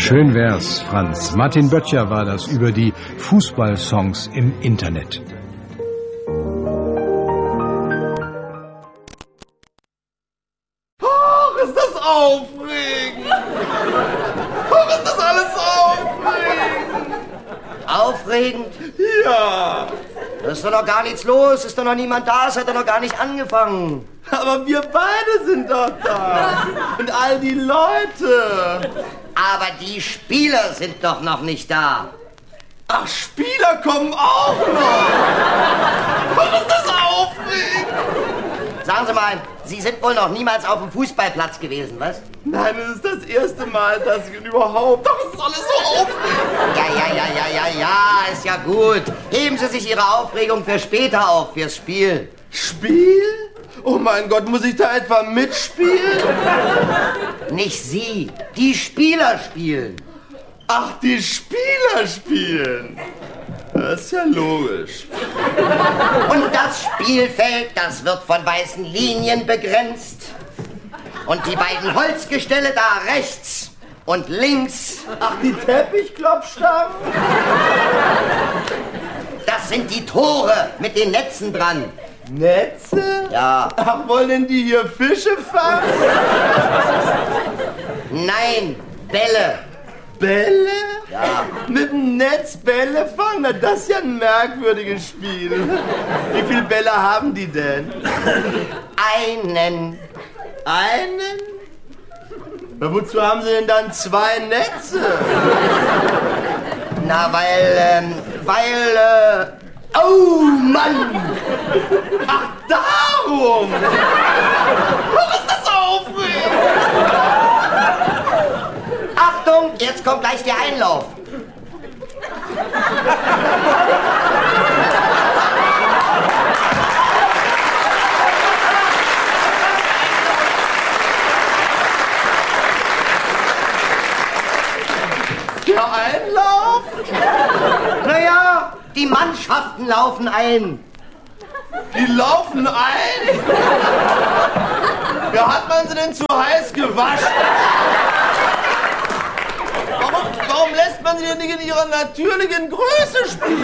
Schön wär's, Franz. Martin Böttcher war das über die Fußballsongs im Internet. Ach, ist das aufregend! Ach, ist das alles aufregend! Aufregend? Ja! Da ist doch noch gar nichts los, ist doch noch niemand da, es hat doch noch gar nicht angefangen. Aber wir beide sind doch da! Und all die Leute! Aber die Spieler sind doch noch nicht da. Ach, Spieler kommen auch noch! Ach, ist das aufregend! Sagen Sie mal, Sie sind wohl noch niemals auf dem Fußballplatz gewesen, was? Nein, es ist das erste Mal, dass ich überhaupt... Doch, es ist alles so aufregend! Ja, ist ja gut. Heben Sie sich Ihre Aufregung für später auf, fürs Spiel. Spiel? Oh mein Gott, muss ich da etwa mitspielen? Nicht Sie, die Spieler spielen. Ach, die Spieler spielen. Das ist ja logisch. Und das Spielfeld, das wird von weißen Linien begrenzt. Und die beiden Holzgestelle da rechts und links. Ach, die Teppichklopfstangen? Das sind die Tore mit den Netzen dran. Netze? Ja. Ach, wollen denn die hier Fische fangen? Nein, Bälle. Bälle? Ja. Mit dem Netz Bälle fangen? Na, das ist ja ein merkwürdiges Spiel. Wie viele Bälle haben die denn? Einen. Einen? Na, wozu haben sie denn dann zwei Netze? Na, oh, Mann! Ach, darum! Warum ist das so aufregend? Achtung, jetzt kommt gleich der Einlauf. Der Einlauf? Naja, die Mannschaften laufen ein. Die laufen ein? Ja, hat man sie denn zu heiß gewaschen? Warum lässt man sie denn nicht in ihrer natürlichen Größe spielen?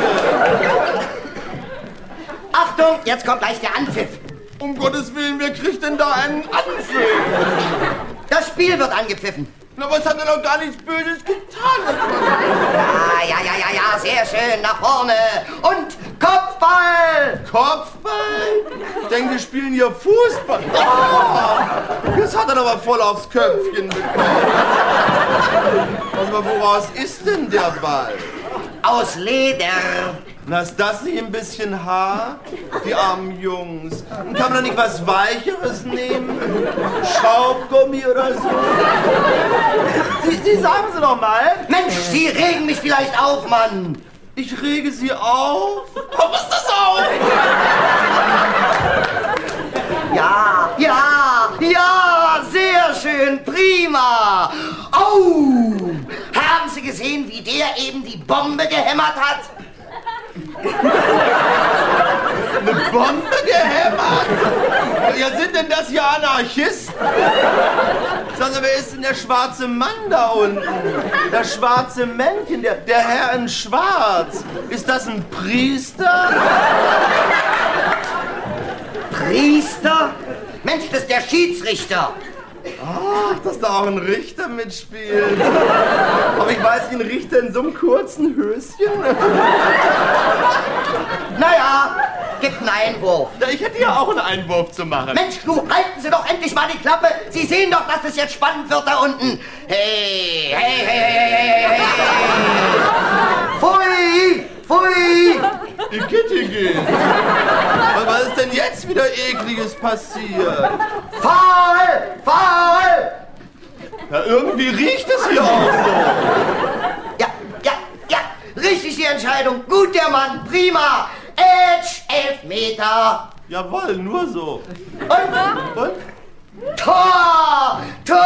Achtung, jetzt kommt gleich der Anpfiff. Um Gottes Willen, wer kriegt denn da einen Anpfiff? Das Spiel wird angepfiffen. Aber es hat ja noch gar nichts Böses getan. Ja, sehr schön, nach vorne. Und Kopfball! Kopfball? Ich denke, wir spielen hier Fußball. Oh, das hat er aber voll aufs Köpfchen bekommen. Aber woraus ist denn der Ball? Aus Leder. Na, ist das nicht ein bisschen hart? Die armen Jungs. Und kann man da nicht was Weicheres nehmen? Schaumgummi oder so? Sie sagen Sie doch mal. Mensch, Sie regen mich vielleicht auf, Mann. Ich rege Sie auf? Warum ist das auf? Ja, sehr schön, prima. Oh, haben Sie gesehen, wie der eben die Bombe gehämmert hat? Eine Bombe gehämmert? Ja, sind denn das hier Anarchisten? Sagen Sie, wer ist denn der schwarze Mann da unten? Das schwarze Männchen, der Herr in Schwarz. Ist das ein Priester? Priester? Mensch, das ist der Schiedsrichter. Ach, dass da auch ein Richter mitspielt. Aber ich weiß, ein Richter in so einem kurzen Höschen. Naja, gibt einen Einwurf. Ja, ich hätte ja auch einen Einwurf zu machen. Mensch, du, halten Sie doch endlich mal die Klappe. Sie sehen doch, dass das jetzt spannend wird da unten. Hey. Pfui. Die Kitty geht. Was ist denn jetzt wieder Ekliges passiert? Foul! Ja, irgendwie riecht es hier auch so. Ja, richtig die Entscheidung. Gut, der Mann, prima. Edge, 11 Meter. Jawohl, nur so. Und? Tor!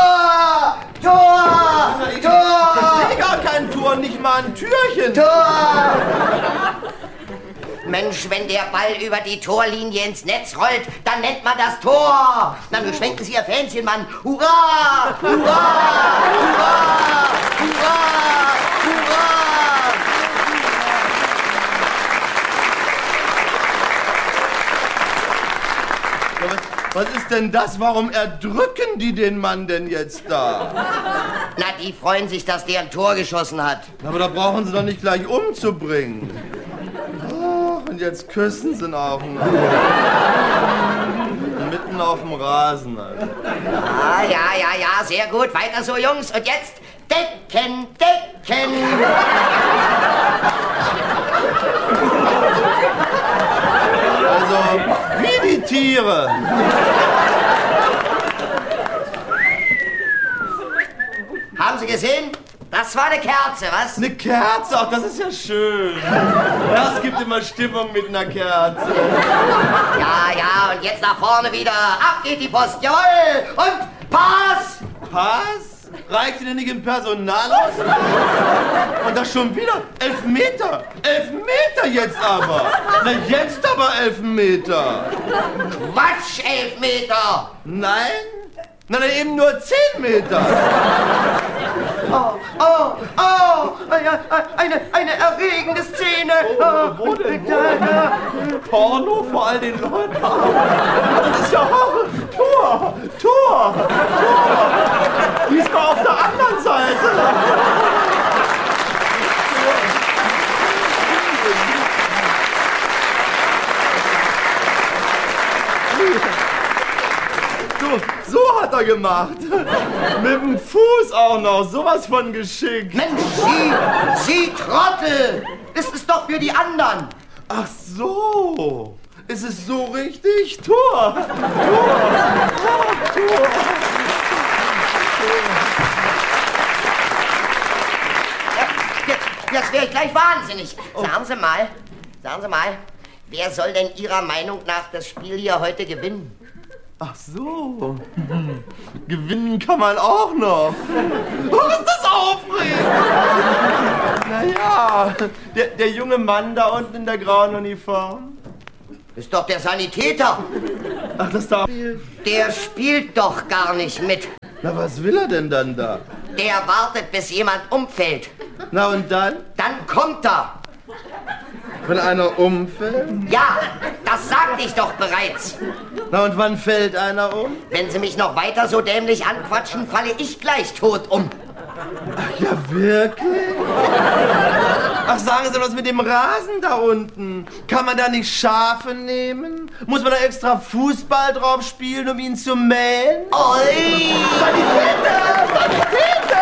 Ich sehe gar kein Tor, nicht mal ein Türchen. Tor! Mensch, wenn der Ball über die Torlinie ins Netz rollt, dann nennt man das Tor. Na, nun schwenken Sie Ihr Fähnchen, Mann. Hurra! Hurra! Hurra! Hurra! ist denn das? Warum erdrücken die den Mann denn jetzt da? Na, die freuen sich, dass der ein Tor geschossen hat. Aber da brauchen sie doch nicht gleich umzubringen. Oh, und jetzt küssen sie ihn auch noch. Mitten auf dem Rasen, Alter. Ah, ja, sehr gut. Weiter so, Jungs. Und jetzt Decken, Decken. Also, wie die Tiere. Haben Sie gesehen? Das war eine Kerze, was? Eine Kerze, ach, das ist ja schön. Das gibt immer Stimmung mit einer Kerze. Ja, und jetzt nach vorne wieder. Ab geht die Post, jawohl. Und Pass. Pass? Reicht denn nicht im Personalaus? Und das schon wieder? 11 Meter. 11 Meter jetzt aber. Na, jetzt aber 11 Meter. Quatsch, 11 Meter. Nein? Na, dann eben nur 10 Meter. Oh, eine erregende Szene. Wo denn? Porno vor all den Leuten. Das ist ja Horror. Tor. Die ist doch auf der anderen Seite. So hat er gemacht. Mit dem Fuß auch noch. Sowas von geschickt. Mensch, Sie Trottel. Das ist doch für die anderen. Ach so. Ist es so richtig? Tor. Jetzt wäre ich gleich wahnsinnig. Sagen Sie mal, wer soll denn Ihrer Meinung nach das Spiel hier heute gewinnen? Ach so. Gewinnen kann man auch noch. Oh, ist das aufregend. Naja, der junge Mann da unten in der grauen Uniform. Ist doch der Sanitäter. Ach, das da. Der spielt doch gar nicht mit. Na, was will er denn dann da? Der wartet, bis jemand umfällt. Na und dann? Dann kommt er. Wenn einer umfällt? Ja, das sagte ich doch bereits. Na und wann fällt einer um? Wenn Sie mich noch weiter so dämlich anquatschen, falle ich gleich tot um. Ach ja, wirklich? Ach, sagen Sie was mit dem Rasen da unten. Kann man da nicht Schafe nehmen? Muss man da extra Fußball drauf spielen, um ihn zu mähen? Oi! Sanitäter!